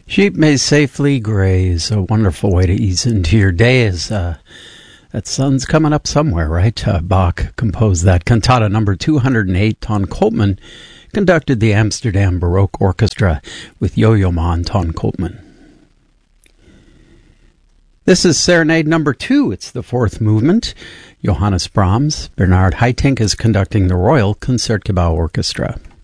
Sheep may safely graze, a wonderful way to ease into your day as that sun's coming up somewhere, right? Bach composed that cantata number 208. Ton Koopman conducted the Amsterdam Baroque Orchestra with Yo-Yo Ma and Ton Koopman. This is Serenade number 2. It's the fourth movement. Johannes Brahms. Bernard Haitink is conducting the Royal Concertgebouw Orchestra.